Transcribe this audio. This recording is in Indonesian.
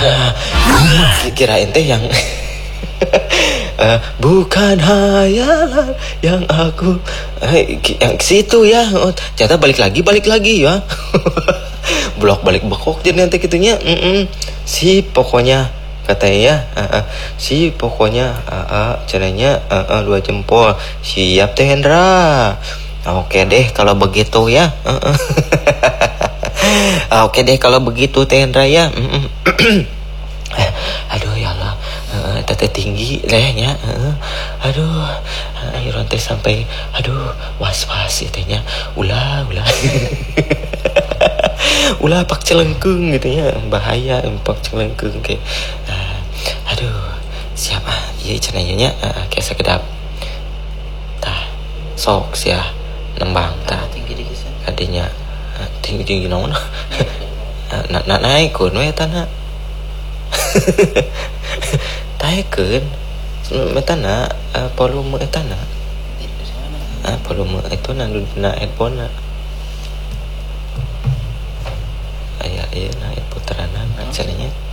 Kirain teh yang bukan hayalan yang aku yang situ ya. Ternyata balik lagi ya. Blok balik bekok jadi nanti gitunya. Si pokoknya katanya ya, si pokoknya caranya 2 jempol. Siap teh Hendra. Oke deh kalau begitu ya. Oke deh kalau begitu teh Hendra ya. Aduh ya Allah, tete tinggi lehnya. Aduh, iron teh sampai was-was itenya. Ulah. Ulah pak celengkung gitu ya, bahaya pak celengkung kayak. Aduh, siapa? Ieu cenanya nya kayak sakedap. Tah, sok sia nembang tah. Adinya tinggi naon? Naikkeun we tanah. Taikeun metana volume etana. Volume itu na headphone na. Aya ieu na puteranan cenanya.